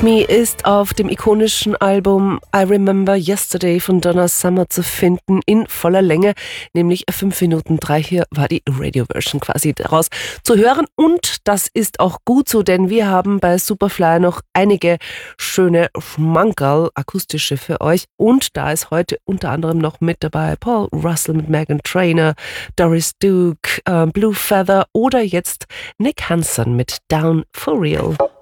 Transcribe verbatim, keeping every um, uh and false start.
Me ist auf dem ikonischen Album I Remember Yesterday von Donna Summer zu finden in voller Länge, nämlich fünf Minuten drei. Hier war die Radio-Version quasi daraus zu hören und das ist auch gut so, denn wir haben bei Superfly noch einige schöne Schmankerl, akustische für euch und da ist heute unter anderem noch mit dabei Paul Russell mit Meghan Trainor, Doris Duke, äh, Blue Feather oder jetzt Nick Hansen mit Down for Real.